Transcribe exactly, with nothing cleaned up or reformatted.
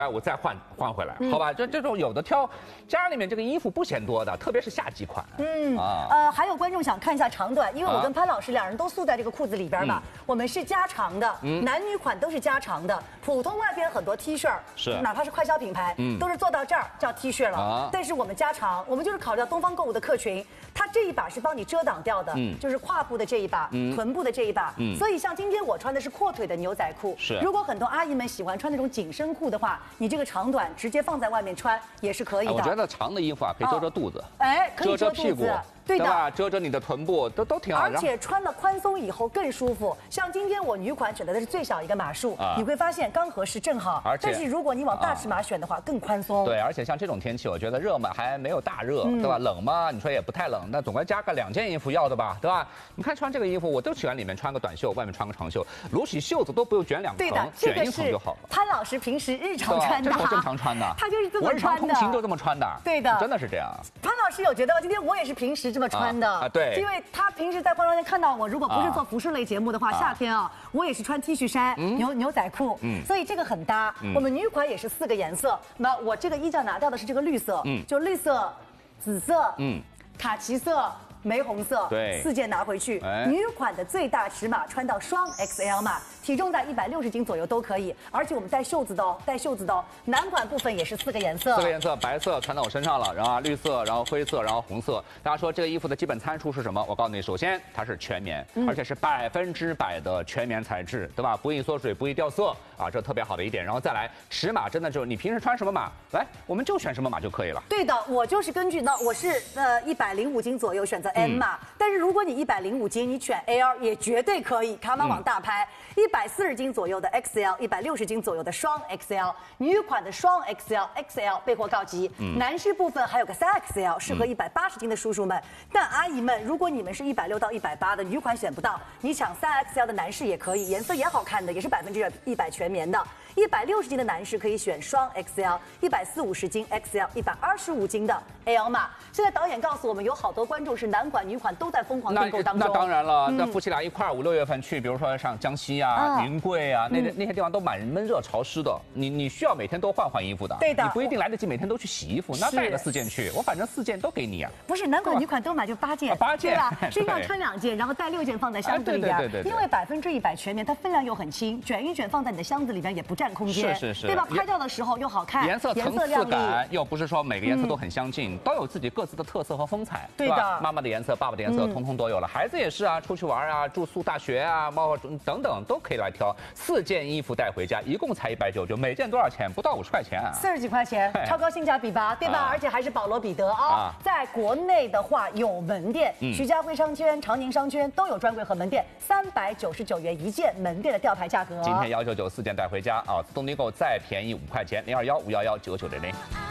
哎，我再换换回来，好吧？这这种有的挑，家里面这个衣服不嫌多的，特别是夏季款。 嗯啊， 呃，还有观众想看一下长短，因为我跟潘老师两人都宿在这个裤子里边嘛，我们是加长的，男女款都是加长的。普通外边很多 T 恤是， 哪怕是快消品牌，都是做到这儿叫 T 恤了。 啊， 但是我们加长，我们就是考虑到东方购物的客群，它这一把是帮你遮挡掉的，就是胯部的这一把，臀部的这一把。所以像今天我穿的是阔腿的牛仔裤， 是。 如果很多阿姨们喜欢穿那种紧身裤的话，你这个长短直接放在外面穿也是可以的。 我觉得长的衣服啊，可以遮遮肚子， 哎，可以遮遮屁股， 对的， 吧？遮遮你的臀部，都都挺好。 而且穿了宽松以后更舒服。像今天我女款选择的是最小一个码数，你会发现刚合适正好。 而且， 但是如果你往大尺码选的话，更宽松。 对，而且像这种天气，我觉得热嘛还没有大热，对吧？冷嘛，你说也不太冷，那总该加个两件衣服要的吧，对吧？你看穿这个衣服，我都喜欢里面穿个短袖，外面穿个长袖，撸起袖子都不用卷两层，卷一层就好了。 潘老师平时日常穿的， 这是我正常穿的， 他就是这么穿的，我日常通勤都这么穿的， 对的， 真的是这样。 潘老师有觉得吗？今天我也是平时这么穿的啊，对， 因为他平时在化妆间看到我，如果不是做服饰类节目的话，夏天啊，我也是穿 T 恤衫、牛牛仔裤，所以这个很搭。我们女款也是四个颜色，那我这个衣架拿掉的是这个绿色，就绿色、紫色、嗯，卡其色。玫红色， 对， 四件拿回去。女款的最大尺码穿到双 X L 码，体重在一百六十斤左右都可以，而且我们带袖子的哦，带袖子的哦。男款部分也是四个颜色， 四个颜色，白色穿到我身上了，然后绿色，然后灰色，然后红色。大家说这个衣服的基本参数是什么？我告诉你，首先它是全棉，而且是百分之百的全棉材质，对吧？不易缩水，不易掉色啊，这特别好的一点。然后再来尺码，真的就是你平时穿什么码，来我们就选什么码就可以了。 对的，我就是根据呢，我是呃一百零五斤左右选择 M 码，嗯、但是如果你一百零五斤，你选 L 也绝对可以，卡码往大拍。一百四十斤左右的 X L， 一百六十斤左右的双 X L， 女款的双 X L、X L 备货告急。嗯、男士部分还有个三 X L， 适合一百八十斤的叔叔们。嗯、但阿姨们，如果你们是一百六到一百八的女款选不到，你抢三 X L 的男士也可以，颜色也好看的，也是百分之一百全棉的。一百六十斤的男士可以选双 X L， 一百四五十斤 X L， 一百二十五斤的 L 码。现在导演告诉我们，有好多观众是男款、女款都在疯狂订购当中。 那, 那当然了，嗯、那夫妻俩一块儿五六月份去，比如说上江西啊、啊云贵啊，那、嗯、那些地方都蛮闷热潮湿的，你你需要每天都换换衣服的。 对的， 你不一定来得及每天都去洗衣服，那带个四件去，我反正四件都给你啊。 不是男款、女款都买就八件， 啊、八件对吧？身上穿两件，然后带六件放在箱子里边。 哎、对, 对, 对, 对, 对, 对， 因为百分之一百全棉，它分量又很轻，卷一卷放在你的箱子里边也不占空间。 是是是。 对吧？拍照的时候又好看， 颜色层次感又不是说每个颜色都很相近，嗯、都有自己各自的特色和风采， 对的。 妈妈的颜色、爸爸的颜色，通通都有了。孩子也是啊，出去玩啊，住宿大学啊，包括等等都可以来挑。四件衣服带回家，一共才一百九十九，每件多少钱？不到五十块钱啊， 四十几块钱，超高性价比吧，对吧？啊、而且还是保罗彼得啊、哦，在国内的话有门店，嗯、徐家汇商圈、长宁商圈都有专柜和门店，三百九十九元一件，门店的吊牌价格。 今天幺九九四件带回家啊，自动订购再便宜五块钱，零二幺五幺幺九九零零。